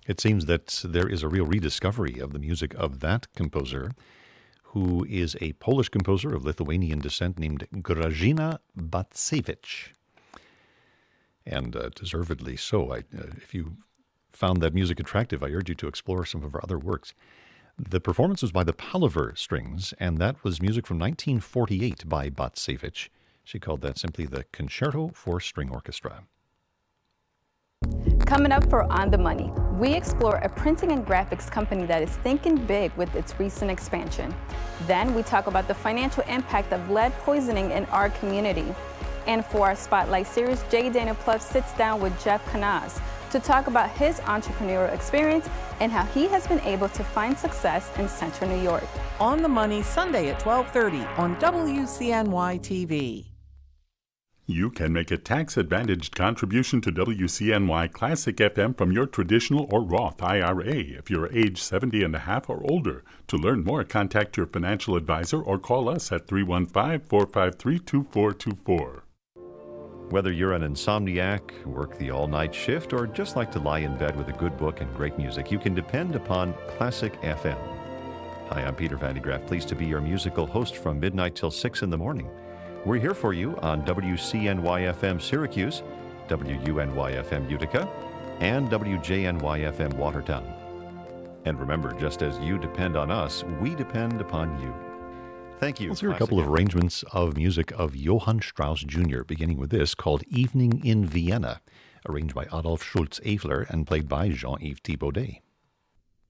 It seems that there is a real rediscovery of the music of that composer, who is a Polish composer of Lithuanian descent named Grażyna Bacewicz. And deservedly so. If you found that music attractive, I urge you to explore some of her other works. The performance was by the Palaver Strings, and that was music from 1948 by Bacewicz. She called that simply the Concerto for String Orchestra. Coming up for On the Money, we explore a printing and graphics company that is thinking big with its recent expansion. Then we talk about the financial impact of lead poisoning in our community. And for our Spotlight series, J. Dana Pluff sits down with Jeff Canaz to talk about his entrepreneurial experience and how he has been able to find success in Central New York. On the Money, Sunday at 12:30 on WCNY TV. You can make a tax-advantaged contribution to WCNY Classic FM from your traditional or Roth IRA if you're age 70 and a half or older. To learn more, contact your financial advisor or call us at 315-453-2424. Whether you're an insomniac, work the all-night shift, or just like to lie in bed with a good book and great music, you can depend upon Classic FM. Hi, I'm Peter Van de Graaff, pleased to be your musical host from midnight till 6 in the morning. We're here for you on WCNY-FM Syracuse, WUNY-FM Utica, and WJNY-FM Watertown. And remember, just as you depend on us, we depend upon you. Thank you. Let's hear a couple of arrangements of music of Johann Strauss Jr., beginning with this called Evening in Vienna, arranged by Adolf Schultz-Eifler and played by Jean-Yves Thibaudet.